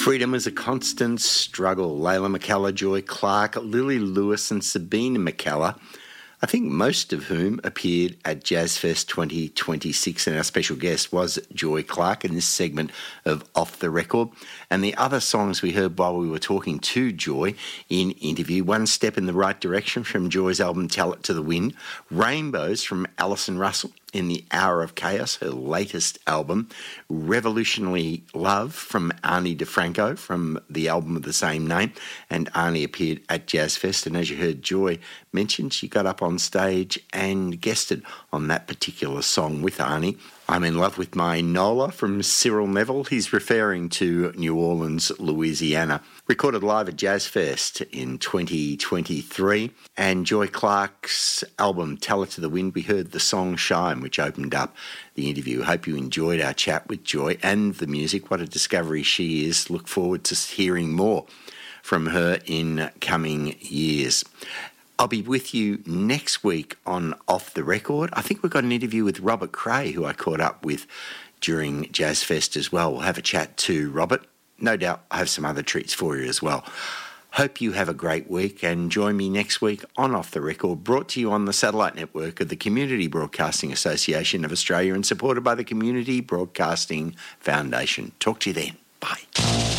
Freedom is a constant struggle. Layla McKellar, Joy Clark, Lily Lewis and Sabina McKellar, I think most of whom appeared at Jazz Fest 2026, and our special guest was Joy Clark in this segment of Off the Record. And the other songs we heard while we were talking to Joy in interview: One Step in the Right Direction from Joy's album Tell It to the Wind, Rainbows from Alison Russell in The Hour of Chaos, her latest album, Revolutionary Love from Ani DiFranco from the album of the same name, and Ani appeared at Jazz Fest, and as you heard Joy mention, she got up on stage and guested on that particular song with Ani. I'm in Love with My Nola from Cyril Neville. He's referring to New Orleans, Louisiana. Recorded live at Jazz Fest in 2023. And Joy Clark's album Tell It to the Wind, we heard the song Shine, which opened up the interview. Hope you enjoyed our chat with Joy and the music. What a discovery she is. Look forward to hearing more from her in coming years. I'll be with you next week on Off the Record. I think we've got an interview with Robert Cray, who I caught up with during Jazz Fest as well. We'll have a chat to Robert. No doubt I have some other treats for you as well. Hope you have a great week, and join me next week on Off the Record, brought to you on the satellite network of the Community Broadcasting Association of Australia and supported by the Community Broadcasting Foundation. Talk to you then. Bye.